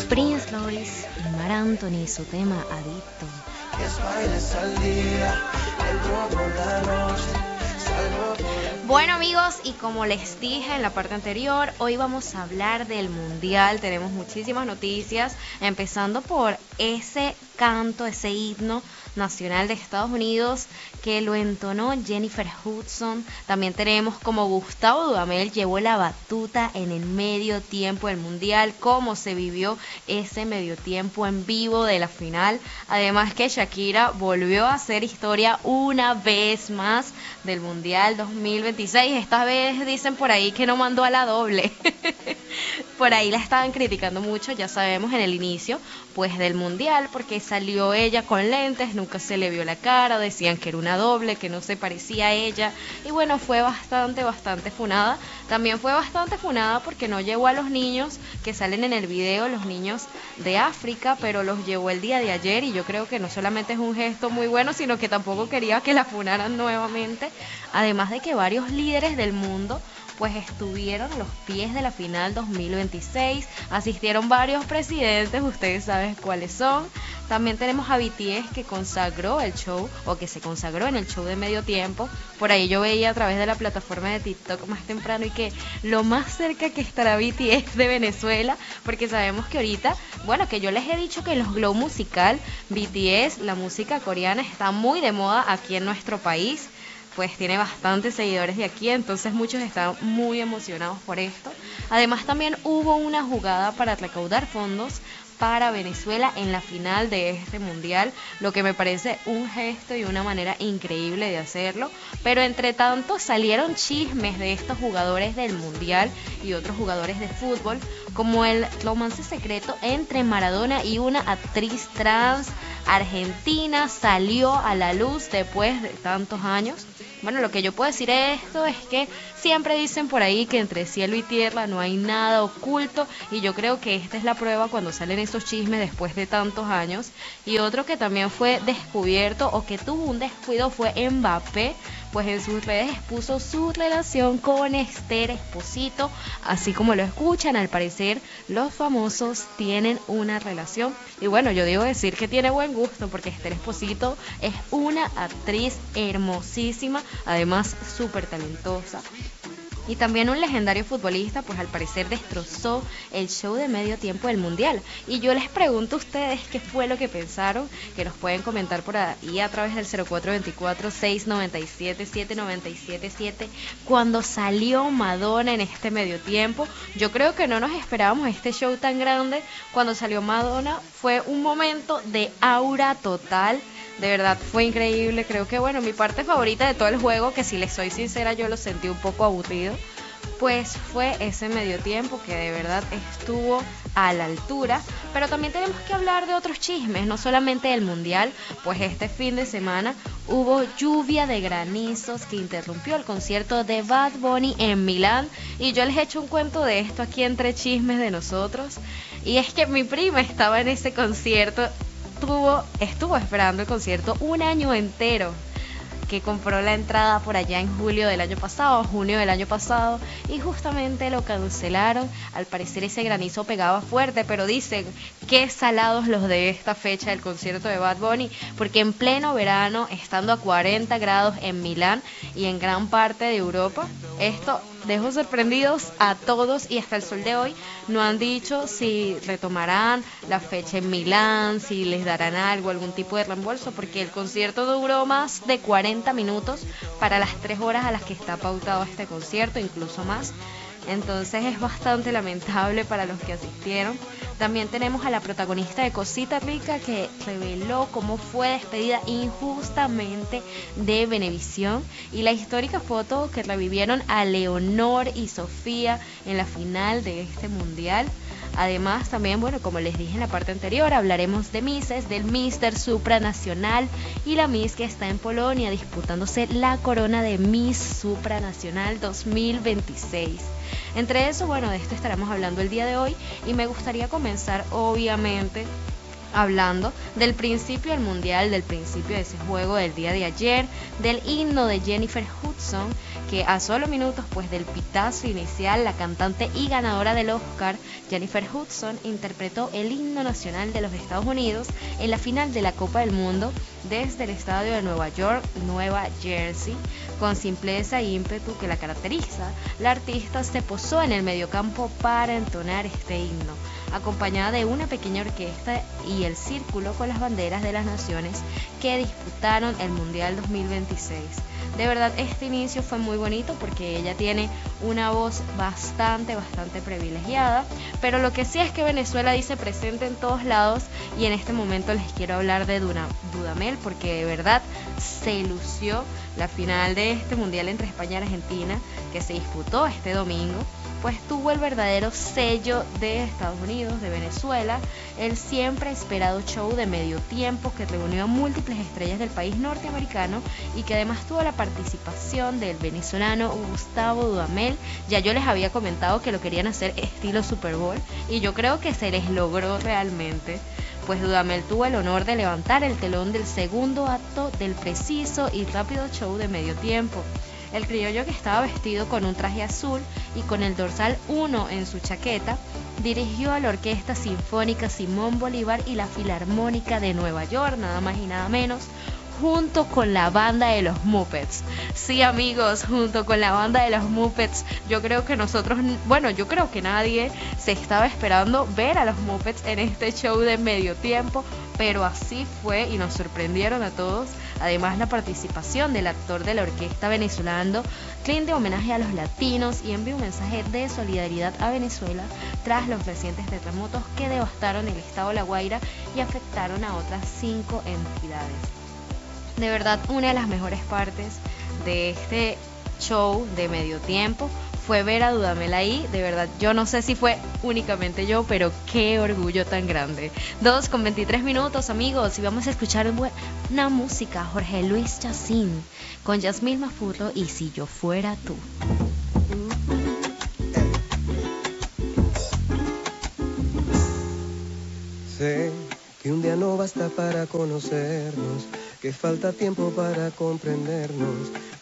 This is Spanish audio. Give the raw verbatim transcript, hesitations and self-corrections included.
Prince Royce y Mar Anthony, su tema Adicto. Bueno amigos, y como les dije en la parte anterior, hoy vamos a hablar del Mundial. Tenemos muchísimas noticias, empezando por ese canto, ese himno nacional de Estados Unidos que lo entonó Jennifer Hudson. También tenemos como Gustavo Dudamel llevó la batuta en el medio tiempo del Mundial, cómo se vivió ese medio tiempo en vivo de la final. Además que Shakira volvió a hacer historia una vez más del Mundial dos mil veintiséis. Esta vez dicen por ahí que no mandó a la doble. Por ahí la estaban criticando mucho, ya sabemos, en el inicio pues del Mundial, porque salió ella con lentes, nunca se le vio la cara, decían que era una doble, que no se parecía a ella, y bueno, fue bastante, bastante funada. También fue bastante funada porque no llevó a los niños que salen en el video, los niños de África, pero los llevó el día de ayer, y yo creo que no solamente es un gesto muy bueno, sino que tampoco quería que la funaran nuevamente. Además de que varios líderes del mundo pues estuvieron a los pies de la final dos mil veintiséis, asistieron varios presidentes, ustedes saben cuáles son. También tenemos a B T S que consagró el show, o que se consagró en el show de medio tiempo. Por ahí yo veía a través de la plataforma de TikTok más temprano y que lo más cerca que estará B T S de Venezuela, porque sabemos que ahorita, bueno, que yo les he dicho que en los Glow Musical, B T S, la música coreana, está muy de moda aquí en nuestro país. Pues tiene bastantes seguidores de aquí, entonces muchos están muy emocionados por esto. Además también hubo una jugada para recaudar fondos para Venezuela en la final de este mundial, lo que me parece un gesto y una manera increíble de hacerlo. Pero entre tanto salieron chismes de estos jugadores del mundial y otros jugadores de fútbol, como el romance secreto entre Maradona y una actriz trans argentina salió a la luz después de tantos años. Bueno, lo que yo puedo decir de esto es que siempre dicen por ahí que entre cielo y tierra no hay nada oculto, y yo creo que esta es la prueba cuando salen esos chismes después de tantos años. Y otro que también fue descubierto o que tuvo un descuido fue Mbappé, pues en sus redes expuso su relación con Esther Esposito, así como lo escuchan. Al parecer los famosos tienen una relación, y bueno, yo digo decir que tiene buen gusto, porque Esther Esposito es una actriz hermosísima, además súper talentosa. Y también un legendario futbolista, pues al parecer destrozó el show de medio tiempo del Mundial. Y yo les pregunto a ustedes qué fue lo que pensaron, que nos pueden comentar por ahí a través del cero cuatro dos cuatro, seis nueve siete, siete nueve siete siete, cuando salió Madonna en este medio tiempo. Yo creo que no nos esperábamos este show tan grande. Cuando salió Madonna fue un momento de aura total. De verdad fue increíble. Creo que bueno, mi parte favorita de todo el juego, que si les soy sincera yo lo sentí un poco aburrido, pues fue ese medio tiempo que de verdad estuvo a la altura. Pero también tenemos que hablar de otros chismes, no solamente del mundial, pues este fin de semana hubo lluvia de granizos que interrumpió el concierto de Bad Bunny en Milán. Y yo les he hecho un cuento de esto aquí entre chismes de nosotros, y es que mi prima estaba en ese concierto. Estuvo, estuvo esperando el concierto un año entero, que compró la entrada por allá en julio del año pasado, junio del año pasado, y justamente lo cancelaron. Al parecer ese granizo pegaba fuerte, pero dicen qué salados los de esta fecha del concierto de Bad Bunny, porque en pleno verano, estando a cuarenta grados en Milán y en gran parte de Europa, esto dejó sorprendidos a todos, y hasta el sol de hoy no han dicho si retomarán la fecha en Milán, si les darán algo, algún tipo de reembolso, porque el concierto duró más de cuarenta minutos para las tres horas a las que está pautado este concierto, incluso más. Entonces es bastante lamentable para los que asistieron. También tenemos a la protagonista de Cosita Rica, que reveló cómo fue despedida injustamente de Venevisión, y la histórica foto que revivieron a Leonor y Sofía en la final de este mundial. Además también, bueno, como les dije en la parte anterior, hablaremos de Misses, del Mister Supranacional y la Miss que está en Polonia disputándose la corona de Miss Supranacional dos mil veintiséis. Entre eso, bueno, de esto estaremos hablando el día de hoy, y me gustaría comenzar obviamente hablando del principio del mundial, del principio de ese juego del día de ayer, del himno de Jennifer Hudson, que a solo minutos pues del pitazo inicial, la cantante y ganadora del Oscar, Jennifer Hudson, interpretó el himno nacional de los Estados Unidos en la final de la Copa del Mundo desde el estadio de Nueva York, Nueva Jersey. Con simpleza e ímpetu que la caracteriza, la artista se posó en el mediocampo para entonar este himno, acompañada de una pequeña orquesta y el círculo con las banderas de las naciones que disputaron el Mundial dos mil veintiséis. De verdad, este inicio fue muy bonito porque ella tiene una voz bastante, bastante privilegiada, pero lo que sí es que Venezuela dice presente en todos lados y en este momento les quiero hablar de Dudamel porque de verdad se lució la final de este Mundial entre España y Argentina que se disputó este domingo, pues tuvo el verdadero sello de Estados Unidos, de Venezuela, el siempre esperado show de medio tiempo que reunió a múltiples estrellas del país norteamericano y que además tuvo la participación del venezolano Gustavo Dudamel. Ya yo les había comentado que lo querían hacer estilo Super Bowl y yo creo que se les logró realmente, pues Dudamel tuvo el honor de levantar el telón del segundo acto del preciso y rápido show de medio tiempo. El criollo, que estaba vestido con un traje azul y con el dorsal uno en su chaqueta, dirigió a la Orquesta Sinfónica Simón Bolívar y la Filarmónica de Nueva York, nada más y nada menos, junto con la banda de los Muppets. Sí, amigos, junto con la banda de los Muppets. Yo creo que nosotros, bueno, yo creo que nadie se estaba esperando ver a los Muppets en este show de medio tiempo, pero así fue y nos sorprendieron a todos. Además, la participación del actor de la orquesta venezolano rinde homenaje a los latinos y envía un mensaje de solidaridad a Venezuela tras los recientes terremotos que devastaron el estado de La Guaira y afectaron a otras cinco entidades. De verdad, una de las mejores partes de este show de medio tiempo fue ver a Dudamel ahí. De verdad, yo no sé si fue únicamente yo, pero qué orgullo tan grande. Dos con veintitrés minutos, amigos, y vamos a escuchar una música. Jorge Luis Chacín con Yasmín Mafurro y Si Yo Fuera Tú. Sé que un día no basta para conocernos, que falta tiempo para comprendernos.